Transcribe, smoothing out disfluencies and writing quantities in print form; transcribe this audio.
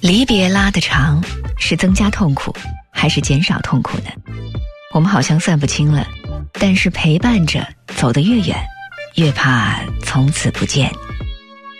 离别拉得长，是增加痛苦还是减少痛苦呢？我们好像算不清了，但是陪伴着走得越远，越怕从此不见。